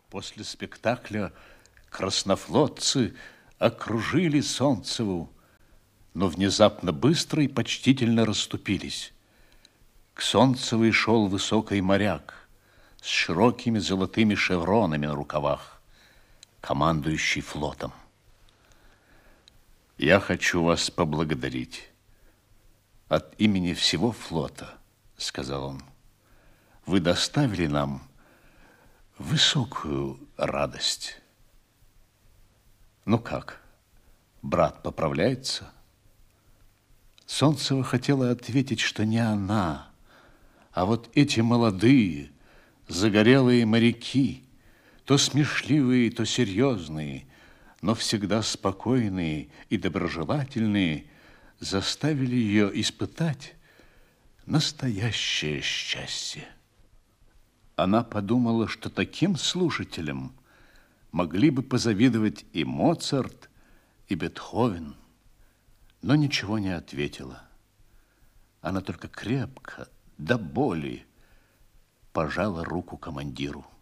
После спектакля краснофлотцы окружили Солнцеву, но внезапно быстро и почтительно расступились. К Солнцевой шел высокий моряк с широкими золотыми шевронами на рукавах, командующий флотом. «Я хочу вас поблагодарить от имени всего флота», — сказал он. «Вы доставили нам высокую радость. Ну как, брат поправляется?» Солнцева хотела ответить, что не она, а вот эти молодые, загорелые моряки, то смешливые, то серьезные, но всегда спокойные и доброжелательные, заставили ее испытать настоящее счастье. Она подумала, что таким слушателям могли бы позавидовать и Моцарт, и Бетховен, но ничего не ответила. Она только крепко, до боли, пожала руку командиру.